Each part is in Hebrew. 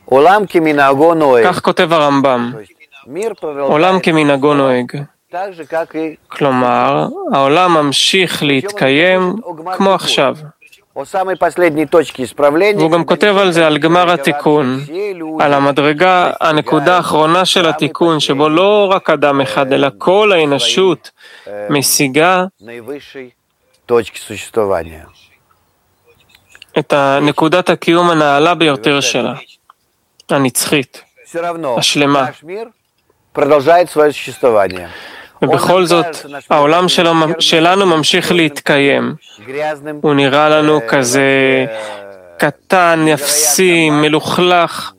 כך כותב הרמב"ם, עולם כמנהגו נוהג. כלומר, העולם ממשיך להתקיים כמו עכשיו. והוא גם כותב על זה, על גמר התיקון, על המדרגה, הנקודה האחרונה של התיקון, שבו לא רק אדם אחד, אלא כל האנושות משיגה את נקודת הקיום הנעלה ביותר שלה, הנצחית, השלמה. ובכל זאת, העולם שלנו ממשיך להתקיים. הוא נראה לנו כזה קטן, אפסי, מלוכלך.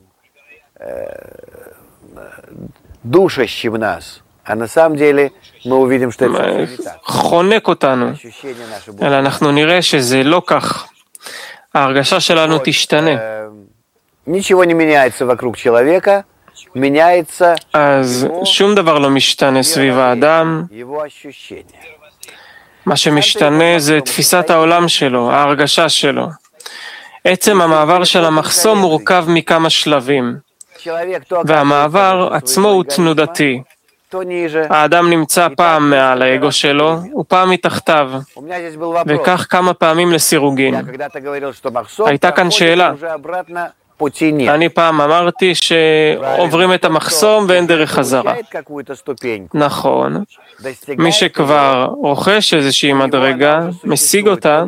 חונק אותנו. אלא אנחנו נראה שזה לא כך. ההרגשה שלנו תשתנה. אז שום דבר לא משתנה סביב האדם. מה שמשתנה זה תפיסת העולם שלו, ההרגשה שלו. עצם המעבר של המחסום מורכב מכמה שלבים, והמעבר עצמו הוא תנודתי. האדם נמצא פעם מעל האגו שלו, ופעם מתחתיו, וכך כמה פעמים לסירוגין. הייתה כאן שאלה. אני פעם אמרתי שעוברים את המחסום ואין דרך חזרה. נכון, מי שכבר רוכש איזושהי מדרגה, משיג אותה,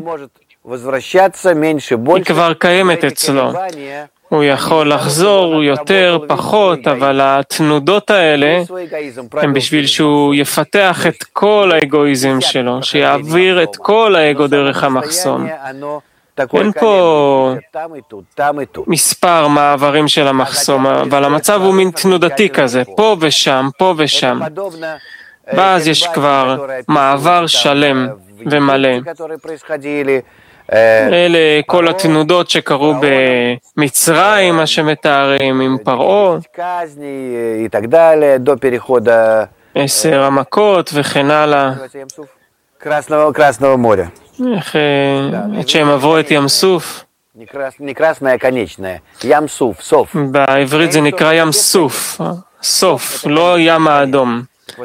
היא כבר קיימת אצלו. הוא יכול לחזור יותר, פחות, אבל התנודות האלה הם בשביל שהוא יפתח את כל האגואיזם שלו, שיעביר את כל האגו דרך המחסום. אין פה מספר מעברים של המחסום, אבל המצב הוא מין תנודתי כזה, פה ושם, פה ושם. ואז יש כבר מעבר שלם ומלא. אלה כל התנודות שקרו במצרים, מה שמתארים עם פרעה, 10 המכות וכן הלאה. איך עד שהם עברו את ים סוף. בעברית זה נקרא ים סוף, סוף, לא ים האדום.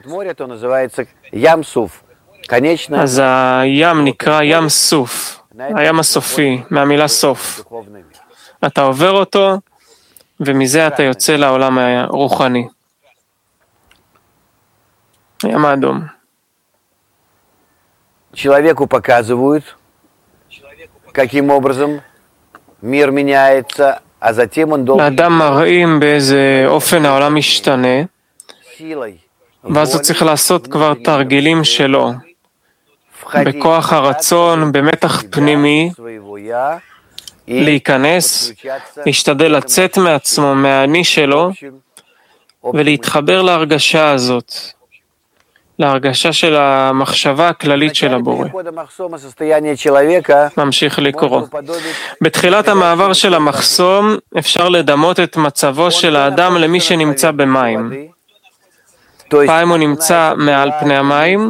אז הים נקרא ים סוף, הים הסופי, מהמילה סוף. אתה עובר אותו, ומזה אתה יוצא לעולם הרוחני. ים האדום. Человеку показывают, каким образом мир меняется, а затем он должен... לאדם מראים באיזה אופן העולם משתנה, ואז הוא צריך לעשות כבר תרגילים שלו, בכוח הרצון, במתח פנימי, להיכנס, להשתדל לצאת מעצמו, מהאני שלו, ולהתחבר להרגשה הזאת. להרגשה של המחשבה הכללית של הבורא. ממשיך לקרוא. בתחילת המעבר של המחסום אפשר לדמות את מצבו של האדם למי שנמצא במים. פעם הוא נמצא מעל פני המים,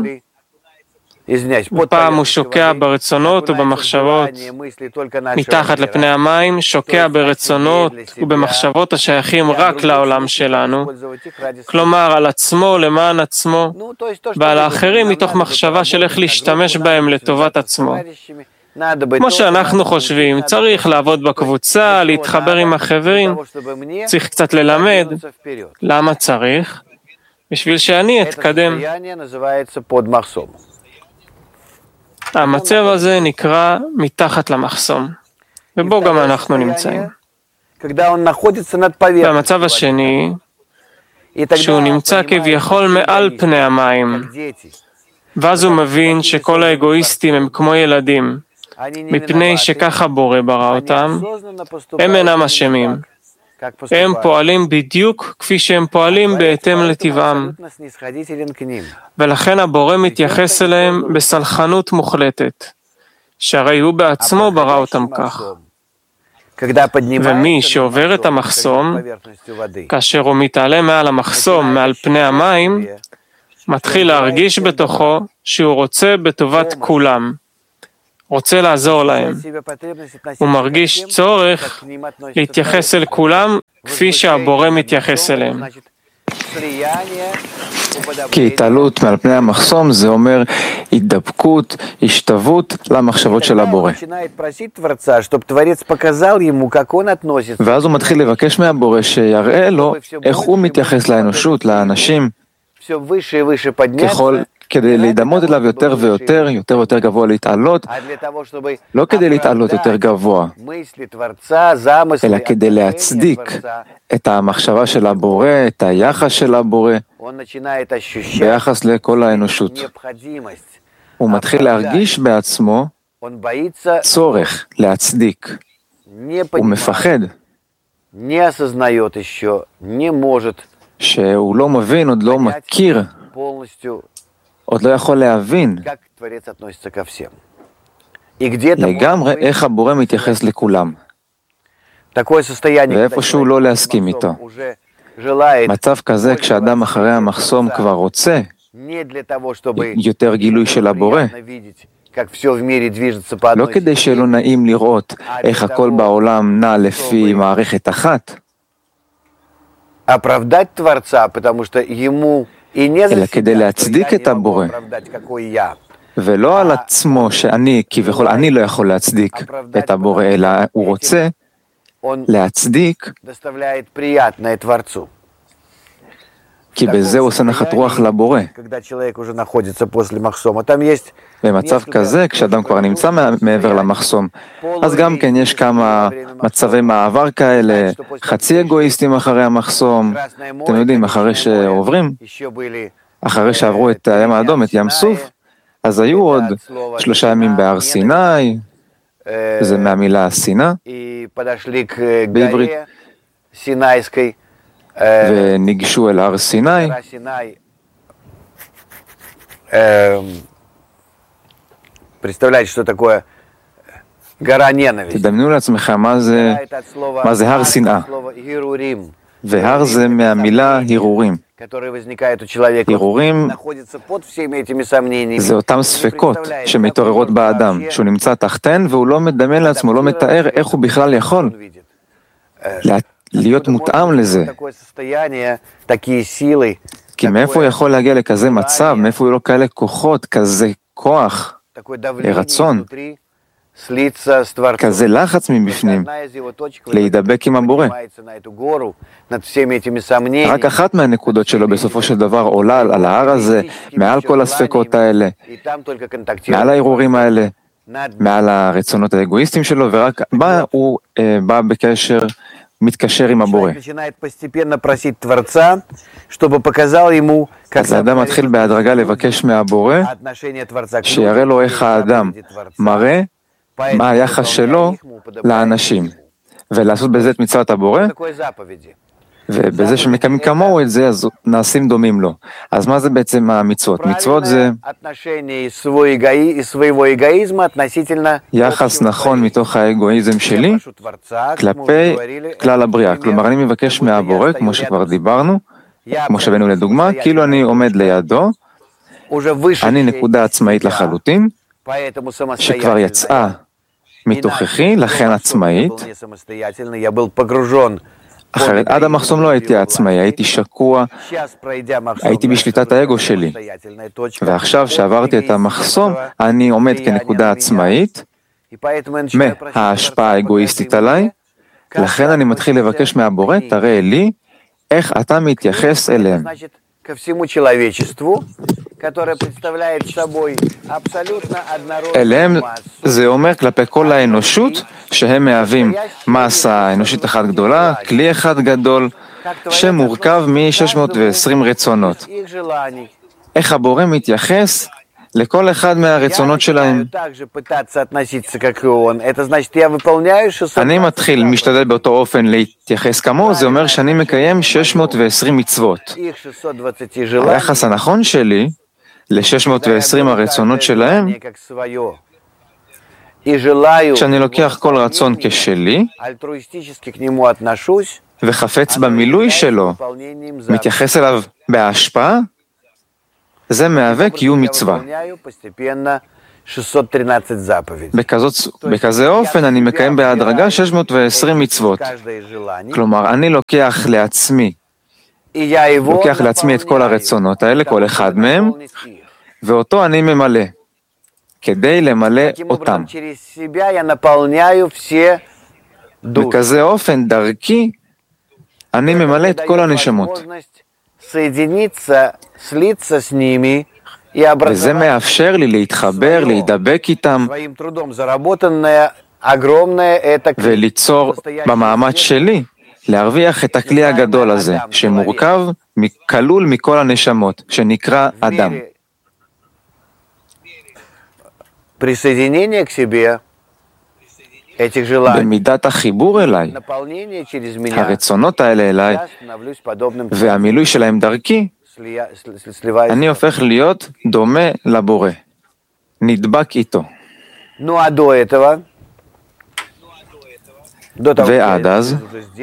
ופעם הוא שוקע ברצונות ובמחשבות מתחת לפני המים, שוקע ברצונות ובמחשבות השייכים רק לעולם שלנו, כלומר על עצמו, למען עצמו, ועל האחרים מתוך מחשבה של איך להשתמש בהם לטובת עצמו. כמו שאנחנו חושבים, צריך לעבוד בקבוצה, להתחבר עם החברים, צריך קצת ללמד. למה צריך? בשביל שאני אתקדם. המצב הזה נקרא מתחת למחסום, ובו גם אנחנו נמצאים. והמצב השני, שהוא נמצא כביכול מעל פני המים, ואז הוא מבין שכל האגואיסטים הם כמו ילדים, מפני שככה בורא ברא אותם, הם אינם אשמים. הם פועלים בדיוק כפי שהם פועלים בהתאם לטבעם. ולכן הבורא מתייחס אליהם בסלחנות מוחלטת, שהרי הוא בעצמו ברא אותם כך. ומי שעובר את המחסום, כאשר הוא מתעלה מעל המחסום, מעל פני המים, מתחיל להרגיש בתוכו שהוא רוצה בטובת כולם. רוצה לעזור להם. הוא מרגיש צורך להתייחס אל כולם כפי שהבורא מתייחס אליהם. כי התעלות מעל פני המחסום זה אומר התדבקות, השתוות למחשבות של הבורא. ואז הוא מתחיל לבקש מהבורא שיראה לו איך הוא מתייחס לאנושות, לאנשים, כדי להידמות אליו יותר ויותר, יותר ויותר גבוה להתעלות, לא כדי להתעלות יותר גבוה, אלא כדי להצדיק את המחשבה של הבורא, את היחס של הבורא, ביחס לכל האנושות. הוא מתחיל להרגיש בעצמו צורך להצדיק. הוא מפחד שהוא לא מבין, עוד לא מכיר, עוד לא יכול להבין לגמרי איך הבורא מתייחס לכולם. ואיפשהו לא להסכים איתו. מצב כזה, כשאדם אחרי המחסום כבר רוצה יותר גילוי של הבורא, לא כדי שלא נעים לראות איך הכל בעולם נע לפי מערכת אחת, אלא כדי להצדיק את הבורא, ולא על עצמו שאני, כביכול אני לא יכול להצדיק את הבורא, אלא הוא רוצה להצדיק, כי בזה הוא עושה נחת רוח לבורא. במצב כזה, כשאדם כבר נמצא מעבר למחסום, אז גם כן יש כמה מצבי מעבר כאלה, חצי אגואיסטים אחרי המחסום, אתם יודעים, אחרי שעוברים, אחרי שעברו את הים האדום, את ים סוף, אז היו עוד 3 ימים בהר סיני, זה מהמילה סיני, בעברית, וניגשו אל הר סיני, תדמיינו לעצמכם מה זה הר שנאה, והר זה מהמילה הרהורים. הרהורים זה אותם ספקות שמתעוררות באדם, שהוא נמצא תחתן והוא לא מדמיין לעצמו, לא מתאר איך הוא בכלל יכול להיות מותאם לזה. כי מאיפה הוא יכול להגיע לכזה מצב, מאיפה הוא לא כאלה כוחות, כזה כוח, רצון, כזה לחץ מבפנים, להידבק עם הבורא. רק אחת מהנקודות שלו בסופו של דבר עולה על ההר הזה, מעל כל הספקות האלה, מעל הערעורים האלה, מעל הרצונות האגואיסטיים שלו, ורק הוא בא בקשר, מתקשר עם הבורא. אז האדם מתחיל בהדרגה לבקש מהבורא שיראה לו איך האדם מראה מה היחס שלו לאנשים, ולעשות בזה את מצוות הבורא, ובזה שמקיימים כמוהו את זה, אז נעשים דומים לו. אז מה זה בעצם המצוות? מצוות זה יחס נכון מתוך האגואיזם שלי כלפי כלל הבריאה. כלומר, אני מבקש מהבורא, כמו שכבר דיברנו, כמו שהבאנו לדוגמה, כאילו אני עומד לידו, אני נקודה עצמאית לחלוטין, שכבר יצאה מתוככי, לכן עצמאית. אחרת, עד המחסום לא הייתי עצמאי, הייתי שקוע, הייתי בשליטת האגו שלי. ועכשיו שעברתי את המחסום, אני עומד כנקודה עצמאית, מההשפעה האגואיסטית עליי, לכן אני מתחיל לבקש מהבורא, תראה לי איך אתה מתייחס אליהם. אליהם זה אומר כלפי כל האנושות שהם מהווים מסה אנושית אחת גדולה, כלי אחד גדול שמורכב מ-620 רצונות. איך הבורא מתייחס לכל אחד מהרצונות שלהם. אני משתדל באותו אופן להתייחס כמוהו, זה אומר שאני מקיים 620 מצוות. היחס הנכון שלי ל-620 הרצונות שלהם, כשאני לוקח כל רצון כשלי, וחפץ במילוי שלו, מתייחס אליו בהשפעה, זה מהווה קיום מצווה. 613 заповедей. בכזה אופן אני מקיים בהדרגה 620 מצוות. כלומר, אני לוקח לעצמי את כל הרצונות האלה, כל אחד מהם, ואותו אני ממלא, כדי למלא אותם. בכזה אופן, דרכי, אני ממלא את כל הנשמות. וזה מאפשר לי להתחבר, להידבק איתם, וליצור במאמץ שלי, להרוויח את הכלי הגדול הזה, שמורכב, כלול מכל הנשמות, שנקרא אדם. במידת החיבור אליי, הרצונות האלה אליי, והמילוי שלהם דרכי, אני הופך להיות דומה לבורא, נדבק איתו. ועד אז,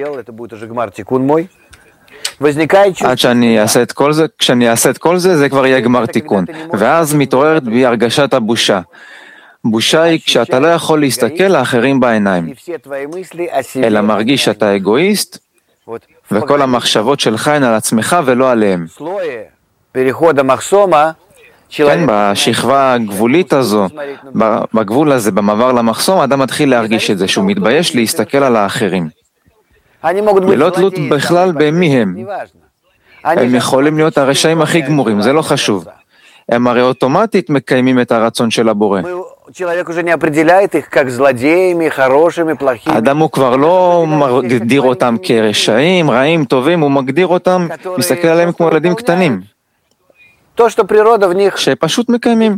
עד שאני אעשה את כל זה, כשאני אעשה את כל זה, זה כבר יהיה גמר תיקון. ואז מתעוררת בי הרגשת הבושה. בושה היא כשאתה לא יכול להסתכל לאחרים בעיניים, אלא מרגיש שאתה אגואיסט, וכל המחשבות שלך הן על עצמך ולא עליהם. כן, בשכבה הגבולית הזו, בגבול הזה, במעבר למחסום, האדם מתחיל להרגיש את זה, שהוא מתבייש להסתכל על האחרים. ללא תלות בכלל במי הם. הם יכולים להיות הרשעים הכי גמורים, זה לא חשוב. הם הרי אוטומטית מקיימים את הרצון של הבורא. האדם הוא כבר לא מגדיר אותם כרשעים, רעים, טובים, הוא מגדיר אותם, מסתכל עליהם כמו ילדים קטנים, שפשוט מקיימים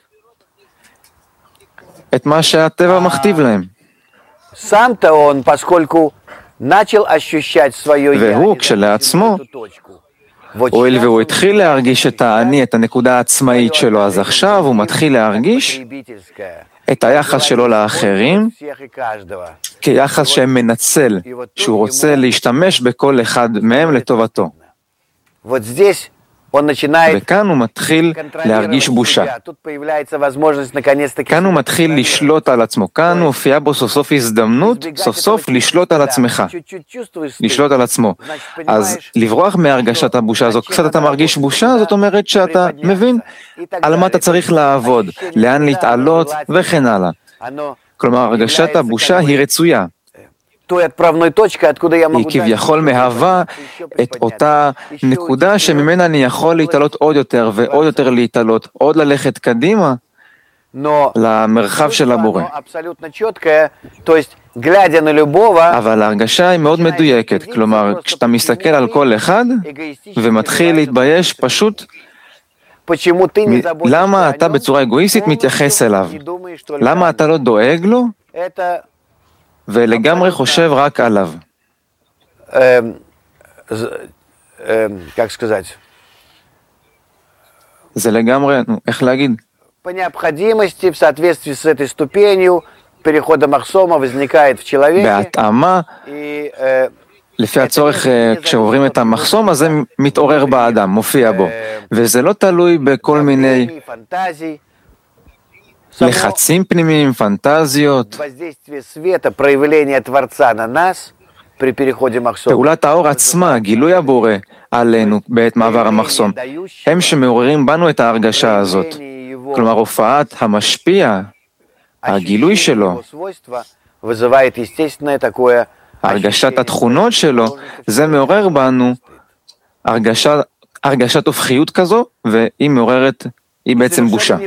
את מה שהטבע מכתיב להם. והוא כשלעצמו, הואיל והוא התחיל להרגיש את האני, את הנקודה העצמאית שלו, אז עכשיו הוא מתחיל להרגיש את היחס שלו לאחרים כיחס שמנצל, שהוא רוצה להשתמש בכל אחד מהם לטובתו. וכאן הוא מתחיל להרגיש בושה. כאן הוא מתחיל לשלוט על עצמו. כאן הופיעה בו סוף סוף הזדמנות, סוף סוף לשלוט על עצמך. לשלוט על עצמו. אז לברוח מהרגשת הבושה הזו, קצת אתה מרגיש בושה, זאת אומרת שאתה מבין על מה אתה צריך לעבוד, לאן להתעלות וכן הלאה. כלומר, הרגשת הבושה היא רצויה. היא כביכול מהווה את אותה נקודה שממנה אני יכול להתעלות עוד יותר ועוד יותר להתעלות, עוד ללכת קדימה למרחב של הבורא. אבל ההרגשה היא מאוד מדויקת, כלומר כשאתה מסתכל על כל אחד ומתחיל להתבייש פשוט למה אתה בצורה אגואיסטית מתייחס אליו, למה אתה לא דואג לו ולגמרי חושב רק עליו. זה לגמרי, איך להגיד? בהתאמה, לפי הצורך, כשעוברים את המחסום, אז זה מתעורר באדם, מופיע בו. וזה לא תלוי בכל מיני לחצים פנימיים, פנטזיות. פעולת האור עצמה, גילוי הבורא עלינו בעת מעבר המחסום, הם שמעוררים בנו את ההרגשה הזאת. כלומר, הופעת המשפיע, הגילוי שלו, הרגשת התכונות שלו, זה מעורר בנו הרגשת הופכיות כזו, והיא מעוררת, היא בעצם בושה.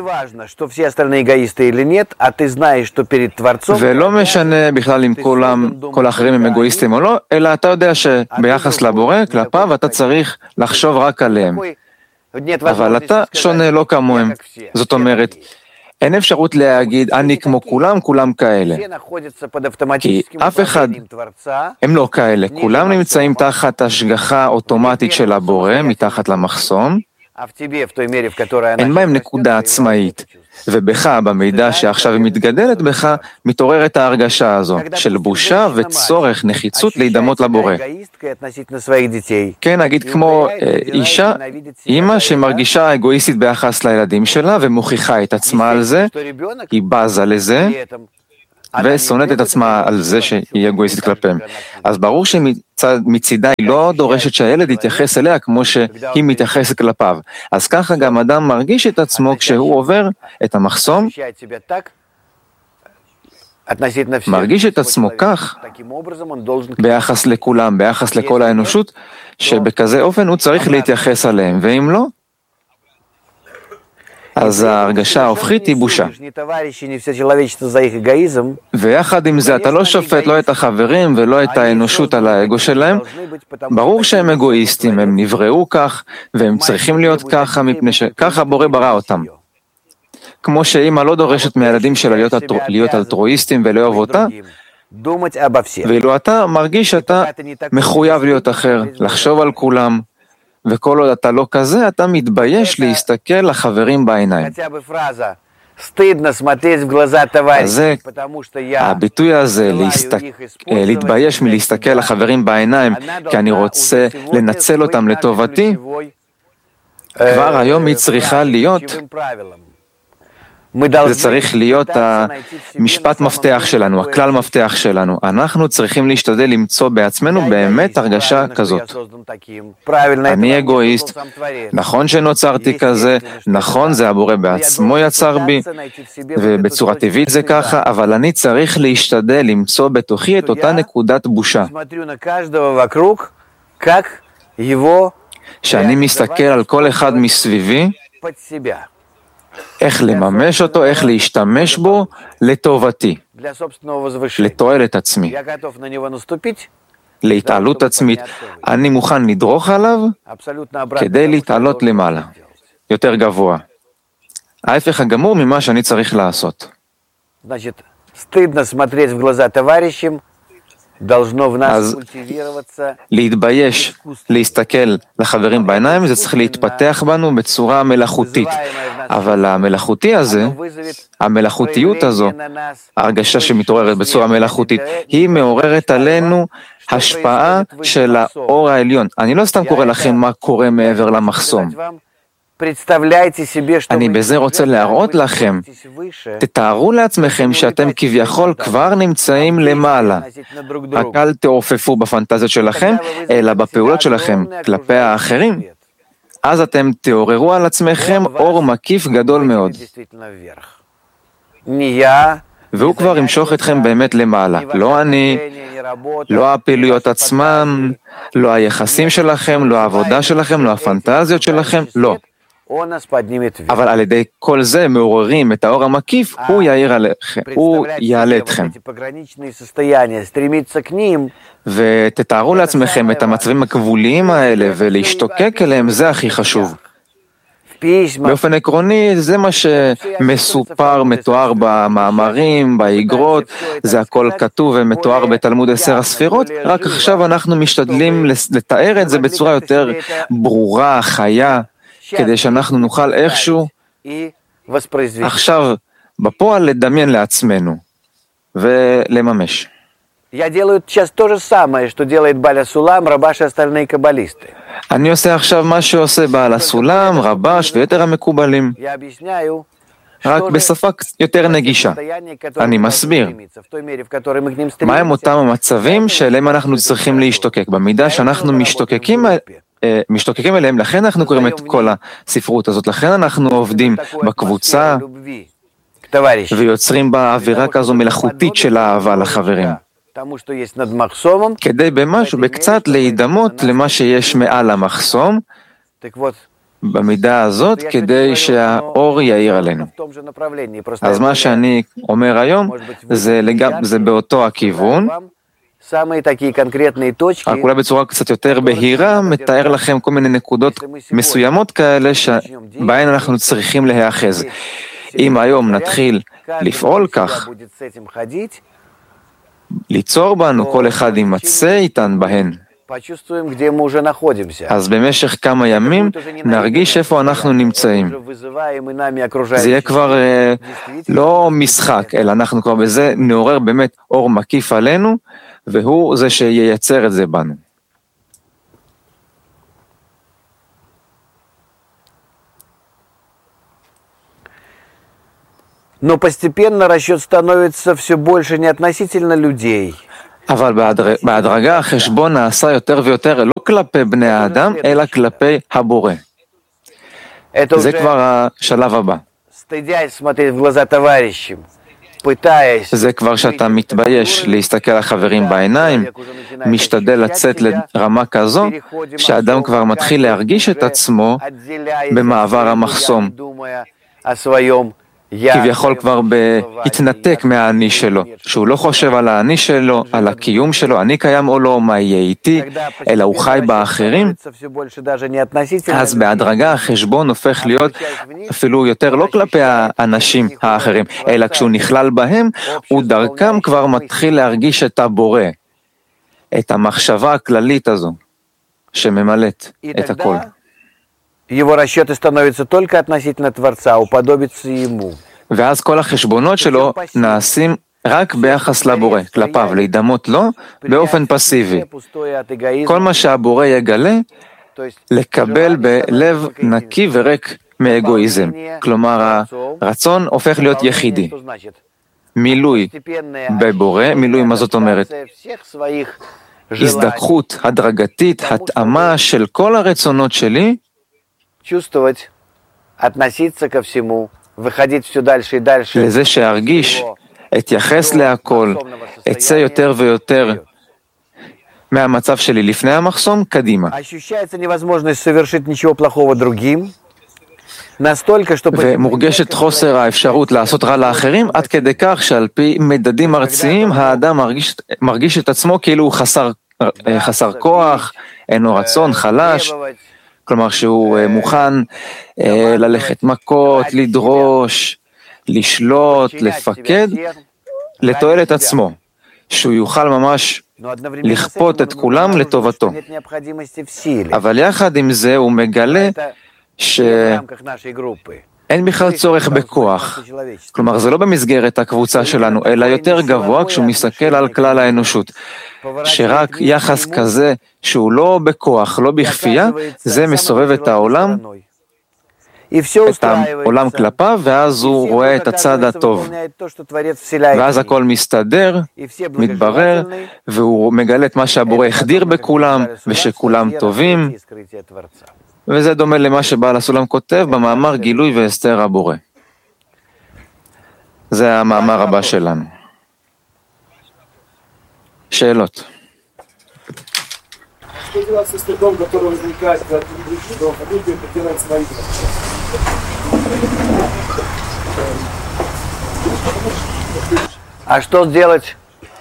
ולא משנה בכלל אם כל האחרים הם אגואיסטים או לא, אלא אתה יודע שביחס לבורא, כלפיו, אתה צריך לחשוב רק עליהם. אבל אתה שונה לא כמוהם. זאת אומרת, אין אפשרות להגיד, אני כמו כולם, כולם כאלה. כי אף אחד, הם לא כאלה. כולם נמצאים תחת השגחה אוטומטית של הבורא, מתחת למחסום. אין בהם נקודה עצמאית. ובך, במידע שעכשיו היא מתגדלת בך, מתעוררת ההרגשה הזו של בושה וצורך, נחיצות להידמות לבורא. כן, נגיד כמו אישה, אימא שמרגישה אגואיסטית ביחס לילדים שלה ומוכיחה את עצמה על זה, היא בזה לזה, ושונאת את עצמה על זה שהיא אגואיסטית כלפיהם. אז ברור שמצידה היא לא דורשת שהילד יתייחס אליה כמו שהיא מתייחסת כלפיו. אז ככה גם אדם מרגיש את עצמו כשהוא עובר את המחסום, מרגיש את עצמו כך ביחס לכולם, ביחס לכל האנושות, שבכזה אופן הוא צריך להתייחס עליהם, ואם לא, אז ההרגשה ההופכית היא בושה. ויחד עם זה אתה לא שופט לא את החברים ולא את האנושות על האגו שלהם. ברור שהם אגואיסטים, הם נבראו כך והם צריכים להיות ככה מפני שככה בורא ברא אותם. כמו שאמא לא דורשת מהילדים שלה להיות אלטרואיסטים ולאהוב אותה, ואילו אתה מרגיש שאתה מחויב להיות אחר, לחשוב על כולם, וכל עוד אתה לא כזה, אתה מתבייש להסתכל לחברים בעיניים. אז הביטוי הזה, להתבייש מלהסתכל לחברים בעיניים, כי אני רוצה לנצל אותם לטובתי, כבר היום היא צריכה להיות, זה צריך להיות המשפט מפתח שלנו, הכלל מפתח שלנו. אנחנו צריכים להשתדל למצוא בעצמנו באמת הרגשה כזאת. אני אגואיסט, נכון שנוצרתי כזה, נכון זה הבורא בעצמו יצר בי, ובצורה טבעית זה ככה, אבל אני צריך להשתדל למצוא בתוכי את אותה נקודת בושה. שאני מסתכל על כל אחד מסביבי, איך לממש אותו, איך להשתמש בו לטובתי, לתועלת עצמי, להתעלות עצמית. אני מוכן לדרוך עליו כדי להתעלות למעלה, יותר גבוה. ההפך הגמור ממה שאני צריך לעשות. אז להתבייש, להסתכל לחברים בעיניים, זה צריך להתפתח בנו בצורה מלאכותית. אבל המלאכותי הזה, המלאכותיות הזו, ההרגשה שמתעוררת בצורה מלאכותית, היא מעוררת עלינו השפעה של האור העליון. אני לא סתם קורא לכם מה קורה מעבר למחסום. אני בזה רוצה להראות לכם, תתארו לעצמכם שאתם כביכול כבר נמצאים למעלה. רק אל תעופפו בפנטזיות שלכם, אלא בפעולות שלכם כלפי האחרים. אז אתם תעוררו על עצמכם אור מקיף גדול מאוד. והוא כבר ימשוך אתכם באמת למעלה. לא אני, לא הפעילויות עצמם, לא היחסים שלכם, לא העבודה שלכם, לא הפנטזיות שלכם, לא. אבל על ידי כל זה מעוררים את האור המקיף, הוא יאיר עליכם, הוא יעלה אתכם. ותתארו לעצמכם את המצבים הכבוליים האלה ולהשתוקק אליהם, זה הכי חשוב. באופן עקרוני, זה מה שמסופר, מתואר במאמרים, באגרות, זה הכל כתוב ומתואר בתלמוד 10 הספירות, רק עכשיו אנחנו משתדלים לתאר את זה בצורה יותר ברורה, חיה, כדי שאנחנו נוכל איכשהו עכשיו בפועל לדמיין לעצמנו ולממש. אני עושה עכשיו מה שעושה בעל הסולם, רבש ויתר המקובלים, רק בשפה יותר נגישה. אני מסביר מהם אותם המצבים שאליהם אנחנו צריכים להשתוקק. במידה שאנחנו משתוקקים אליהם, לכן אנחנו קוראים את כל הספרות הזאת, לכן אנחנו עובדים בקבוצה ויוצרים בה אווירה כזו מלאכותית של אהבה לחברים, כדי במשהו, בקצת להידמות למה שיש מעל המחסום, במידה הזאת, כדי שהאור יאיר עלינו. אז מה שאני אומר היום, זה באותו הכיוון, רק אולי בצורה קצת יותר בהירה, מתאר לכם כל מיני נקודות מסוימות כאלה שבהן אנחנו צריכים להיאחז. אם היום נתחיל לפעול כך, ליצור בנו, כל אחד יימצא איתן בהן, אז במשך כמה ימים נרגיש איפה אנחנו נמצאים. זה יהיה כבר לא משחק, אלא אנחנו כבר בזה נעורר באמת אור מקיף עלינו, והוא זה שייצר את זה בנו. Но постепенно расчет становится все больше не относительно людей. אבל בהדרגה החשבון נעשה יותר ויותר לא כלפי בני האדם, אלא כלפי הבורא. זה כבר השלב הבא. זה כבר שאתה מתבייש להסתכל על חברים בעיניים, משתדל לצאת לרמה כזו, שהאדם כבר מתחיל להרגיש את עצמו במעבר המחסום. כביכול כבר בהתנתק מהאני שלו, שהוא לא חושב על האני שלו, על הקיום שלו, אני קיים או לא, מה יהיה איתי, אלא הוא חי באחרים, אז בהדרגה החשבון הופך להיות אפילו יותר לא כלפי האנשים האחרים, אלא כשהוא נכלל בהם, הוא דרכם כבר מתחיל להרגיש את הבורא, את המחשבה הכללית הזו, שממלאת את הכל. Его расчеты становятся только относительно Творца, уподобиться Ему. ואז כל החשבונות שלו נעשים רק ביחס לבורא, כלפיו, להידמות לו באופן פסיבי. כל מה שהבורא יגלה, לקבל בלב נקי וריק מאגואיזם. כלומר, הרצון הופך להיות יחידי. מילוי בבורא, מילוי מה זאת אומרת? הזדככות הדרגתית, התאמה של כל הרצונות שלי, לזה שארגיש, אתייחס להכל, אצא יותר ויותר מהמצב שלי לפני המחסום, קדימה. ומורגשת חוסר האפשרות לעשות רע לאחרים, עד כדי כך שעל פי מדדים ארציים, האדם מרגיש את עצמו כאילו הוא חסר כוח, אינו רצון, חלש, כלומר שהוא מוכן ללכת מכות, לדרוש, לשלוט, לפקד, לתועלת עצמו, שהוא יוכל ממש לכפות את כולם לטובתו. אבל יחד עם זה הוא מגלה שאין בכלל צורך בכוח. כלומר, זה לא במסגרת הקבוצה שלנו, אלא יותר גבוה כשהוא מסתכל על כלל האנושות. שרק יחס כזה שהוא לא בכוח, לא בכפייה, זה מסובב את העולם, את העולם כלפיו, ואז הוא רואה את הצד הטוב. ואז הכל מסתדר, מתברר, והוא מגלה את מה שהבורא החדיר בכולם, ושכולם טובים, וזה דומה למה שבעל הסולם כותב במאמר גילוי והסתר הבורא. זה המאמר הבא שלנו. שאלות. А что делать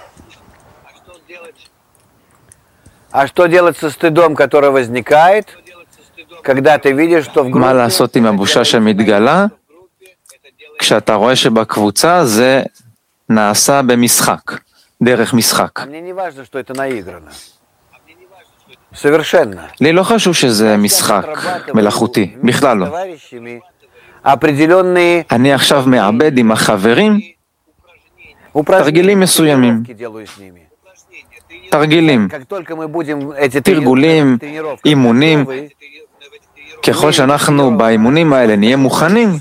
со стыдом, который возникает, когда ты видишь, что в группе... מה לעשות עם הבושה שמתגלה? כשאתה רואה שבקבוצה זה נעשה במשחק, דרך משחק. לי לא חשוב שזה משחק מלאכותי, בכלל לא. אני עכשיו מעבד עם החברים תרגילים מסוימים. תרגילים, תרגולים, אימונים. ככל שאנחנו באימונים האלה נהיה מוכנים,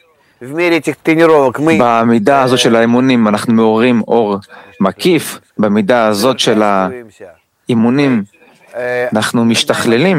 במידה הזאת של האימונים אנחנו מעוררים אור מקיף, במידה הזאת של האימונים אנחנו משתכללים.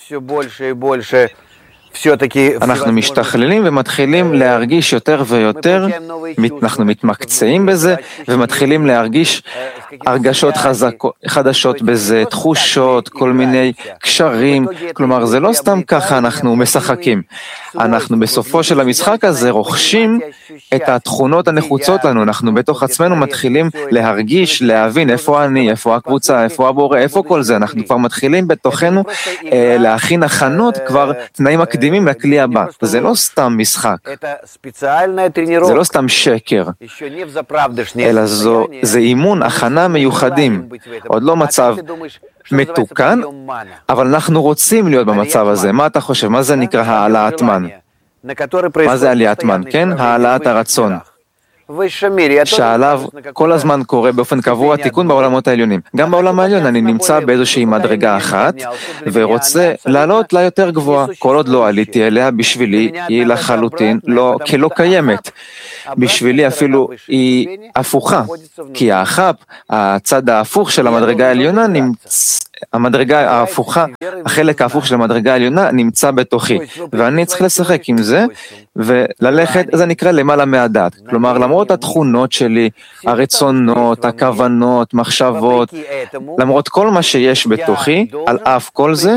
אנחנו משתכללים ומתחילים להרגיש יותר ויותר, אנחנו מתמקצעים בזה ומתחילים להרגיש הרגשות חדשות בזה, תחושות, כל מיני קשרים, כלומר זה לא סתם ככה אנחנו משחקים, אנחנו בסופו של המשחק הזה רוכשים את התכונות הנחוצות לנו, אנחנו בתוך עצמנו מתחילים להרגיש, להבין איפה אני, איפה הקבוצה, איפה הבורא, איפה כל זה, אנחנו כבר מתחילים בתוכנו להכין הכנות, כבר תנאים הקדימים מקדימים לכלי הבא. זה לא סתם משחק, זה לא סתם שקר, אלא זה אימון, הכנה מיוחדים. עוד לא מצב מתוקן, אבל אנחנו רוצים להיות במצב הזה. מה אתה חושב? מה זה נקרא העלאת מן? מה זה עליית מן? כן? העלאת הרצון. שעליו כל הזמן קורה באופן קבוע תיקון בעולמות העליונים. גם בעולם העליון אני נמצא באיזושהי מדרגה אחת ורוצה לעלות לה יותר גבוהה. כל עוד לא עליתי אליה, בשבילי היא לחלוטין כלא קיימת. בשבילי אפילו היא הפוכה, כי הצד ההפוך של המדרגה העליונה המדרגה ההפוכה, החלק ההפוך של המדרגה העליונה נמצא בתוכי, ואני צריך לשחק עם זה וללכת, זה נקרא למעלה מהדעת. כלומר, למרות התכונות שלי, הרצונות, הכוונות, מחשבות, למרות כל מה שיש בתוכי, על אף כל זה,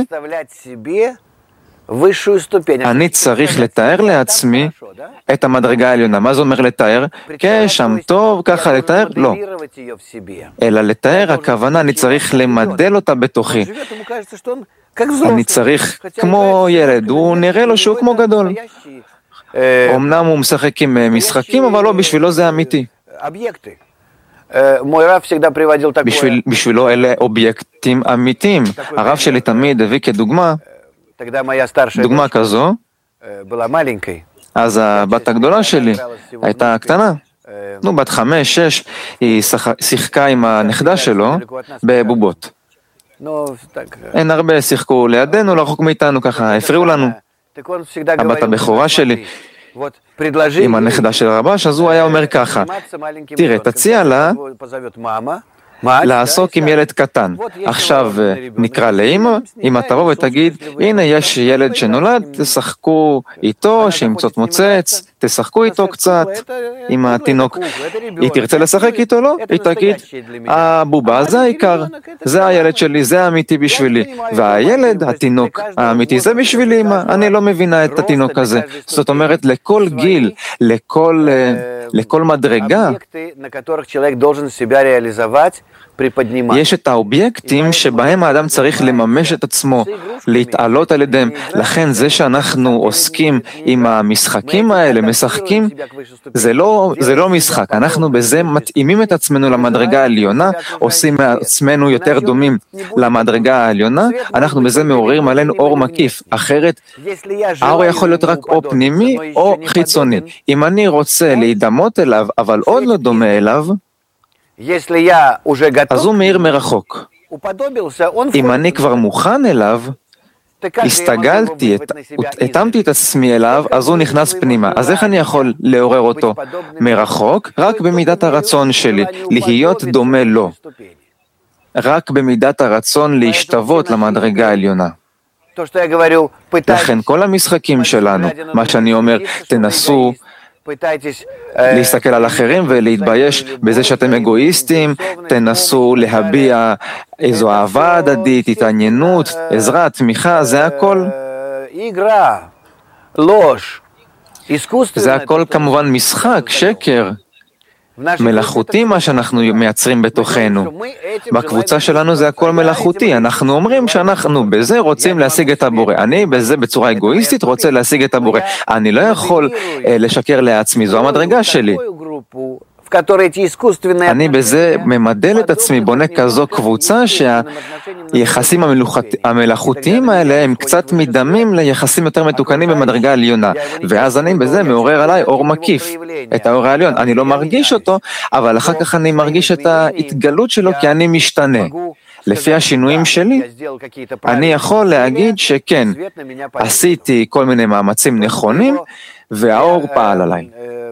אני צריך לתאר לעצמי את המדרגה העליונה. מה זה אומר לתאר? כן, שם טוב, ככה לתאר? לא. אלא לתאר, הכוונה, אני צריך למדל אותה בתוכי. אני צריך, כמו ילד, הוא נראה לו שהוא כמו גדול. אמנם הוא משחק עם משחקים, אבל לא, בשבילו זה אמיתי. בשבילו אלה אובייקטים אמיתיים. הרב שלי תמיד הביא כדוגמה, דוגמה כזו, אז הבת הגדולה שלי הייתה קטנה, בת 5, 6, היא שיחקה עם הנכדה שלו בבובות. אין הרבה, שיחקו לידינו, לא רחוק מאיתנו, ככה הפריעו לנו. הבת הבכורה שלי עם הנכדה של רבש, אז הוא היה אומר ככה, תראה, תציע לה לעסוק עם ילד קטן. עכשיו נקרא לאמא, אמא תבוא ותגיד, הנה יש ילד שנולד, תשחקו איתו, שימצות מוצץ, תשחקו איתו קצת, עם התינוק. היא תרצה לשחק איתו, לא? היא תגיד, הבובה, זה העיקר, זה הילד שלי, זה האמיתי בשבילי. והילד, התינוק האמיתי, זה בשבילי אמא, אני לא מבינה את התינוק הזה. זאת אומרת, לכל גיל, לכל מדרגה, יש את האובייקטים שבהם האדם צריך לממש את עצמו, להתעלות על ידיהם. לכן זה שאנחנו עוסקים עם המשחקים האלה, משחקים, זה לא משחק. אנחנו בזה מתאימים את עצמנו למדרגה העליונה, עושים מעצמנו יותר דומים למדרגה העליונה, אנחנו בזה מעוררים עלינו אור מקיף. אחרת, האור יכול להיות רק או פנימי או חיצוני. אם אני רוצה להידמות אליו, אבל עוד לא דומה אליו, אז הוא מאיר מרחוק. אם אני כבר מוכן אליו, הסתגלתי, התאמתי את עצמי אליו, אז הוא נכנס פנימה. אז איך אני יכול לעורר אותו מרחוק? רק במידת הרצון שלי, להיות דומה לו. רק במידת הרצון להשתוות למדרגה העליונה. לכן כל המשחקים שלנו, מה שאני אומר, תנסו להסתכל על אחרים ולהתבייש בזה שאתם אגואיסטים, תנסו להביע איזו אהבה הדדית, התעניינות, עזרה, תמיכה, זה הכל. זה הכל כמובן משחק, שקר. מלאכותי מה שאנחנו מייצרים בתוכנו. בקבוצה שלנו זה הכל מלאכותי. אנחנו אומרים שאנחנו בזה רוצים להשיג את הבורא. אני בזה בצורה אגואיסטית רוצה להשיג את הבורא. אני לא יכול לשקר לעצמי, זו המדרגה שלי. אני בזה ממדל את עצמי, בונה כזו קבוצה שהיחסים המלאכותיים האלה הם קצת מדמים ליחסים יותר מתוקנים במדרגה עליונה, ואז אני בזה מעורר עליי אור מקיף, את האור העליון. אני לא מרגיש אותו, אבל אחר כך אני מרגיש את ההתגלות שלו כי אני משתנה. לפי השינויים שלי, אני יכול להגיד שכן, עשיתי כל מיני מאמצים נכונים, והאור פעל עליי.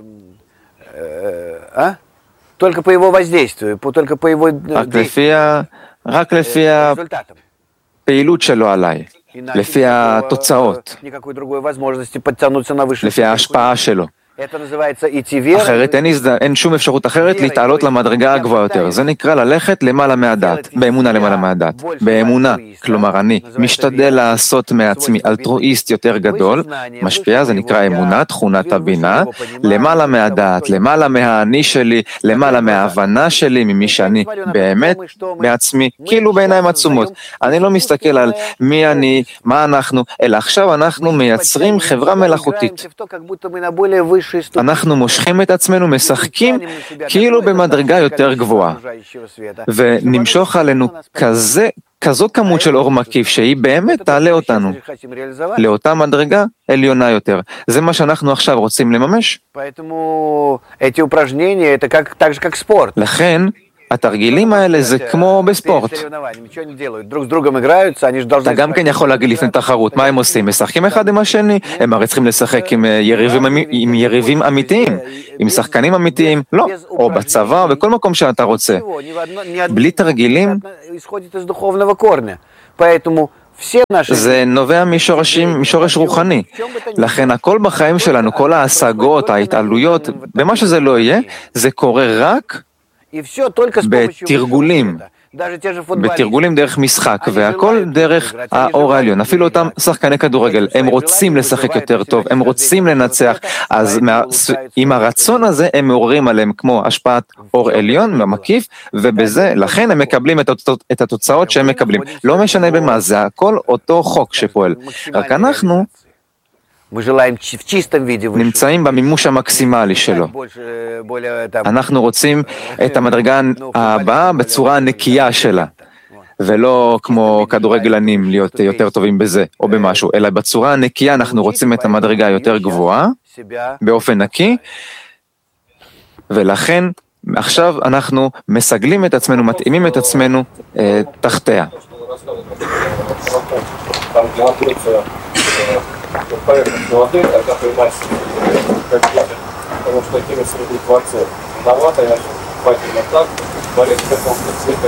Только по его воздействию, только по его רק לפי הפעילות שלו עליי, לפי התוצאות, לפי ההשפעה שלו. אחרת אין שום אפשרות אחרת להתעלות למדרגה הגבוהה יותר. זה נקרא ללכת למעלה מהדת, באמונה למעלה מהדת. באמונה, כלומר אני משתדל לעשות מעצמי אלטרואיסט יותר גדול, משפיע, זה נקרא אמונה, תכונת הבינה, למעלה מהדת, למעלה מהאני שלי, למעלה מההבנה שלי, ממי שאני באמת בעצמי, כאילו בעיניים עצומות. אני לא מסתכל על מי אני, מה אנחנו, אלא עכשיו אנחנו מייצרים חברה מלאכותית. אנחנו מושכים את עצמנו, משחקים כאילו במדרגה יותר גבוהה, ונמשוך עלינו כזו כמות של אור מקיף שהיא באמת תעלה אותנו לאותה מדרגה עליונה יותר. זה מה שאנחנו עכשיו רוצים לממש. לכן התרגילים האלה זה כמו בספורט. אתה גם כן יכול להגיד לפני תחרות, מה הם עושים? משחקים אחד עם השני? הם הרי צריכים לשחק עם יריבים אמיתיים, עם שחקנים אמיתיים, לא, או בצבא, בכל מקום שאתה רוצה. בלי תרגילים, זה נובע משורש רוחני. לכן הכל בחיים שלנו, כל ההשגות, ההתעלויות, במה שזה לא יהיה, זה קורה רק בתרגולים דרך משחק, והכל דרך האור העליון. אפילו אותם שחקני כדורגל, הם רוצים לשחק יותר טוב, הם רוצים לנצח, אז עם הרצון הזה הם מעוררים עליהם כמו השפעת אור עליון מהמקיף, ובזה, לכן הם מקבלים את התוצאות שהם מקבלים. לא משנה במה, זה הכל אותו חוק שפועל. רק אנחנו נמצאים במימוש המקסימלי שלו. אנחנו רוצים את המדרגה הבאה בצורה הנקייה שלה, ולא כמו כדורגלנים להיות יותר טובים בזה או במשהו, אלא בצורה הנקייה אנחנו רוצים את המדרגה יותר גבוהה, באופן נקי, ולכן עכשיו אנחנו מסגלים את עצמנו, מתאימים את עצמנו תחתיה. Поверхность воды, а как и массе, как ветер, потому что такими среди творцов. Виновата я внимательно так, болеть в каком цвете.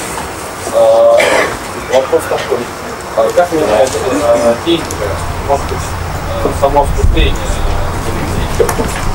Вопрос такой, как меняется действие, может быть, само вступление,